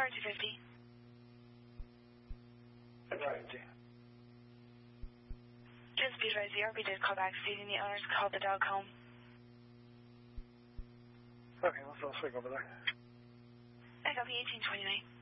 250. Right. Just be advised, the RB did call back stating the owners called the dog home. Okay, let's swing over there. I copy 1829.